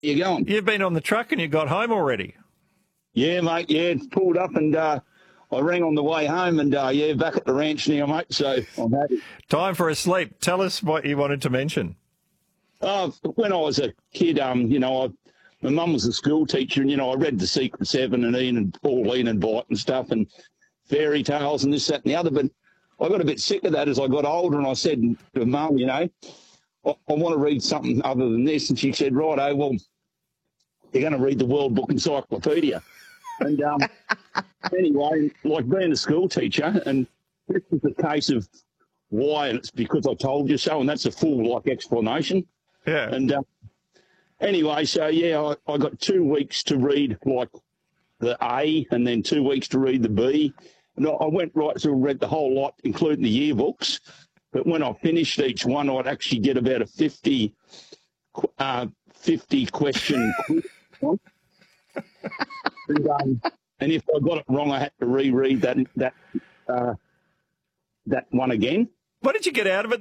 You going? You've been on the truck and you got home already. Yeah, mate. Yeah, it's pulled up and I rang on the way home and back at the ranch now, mate. So I'm happy. Time for a sleep. Tell us what you wanted to mention. When I was a kid, my mum was a school teacher, and I read The Secret Seven and Enid Blyton and stuff, and fairy tales and this, that, and the other. But I got a bit sick of that as I got older, and I said to Mum, I want to read something other than this, and she said, "Righto, well, you're going to read the World Book Encyclopedia." And anyway, like being a school teacher, and this is the case of why, and it's because I told you so, and that's a full explanation. Yeah. And anyway, so I got 2 weeks to read the A, and then 2 weeks to read the B. And I went right through and read the whole lot, including the yearbooks. But when I finished each one, I'd actually get about a 50 question quiz. And if I got it wrong, I had to reread that one again. What did you get out of it?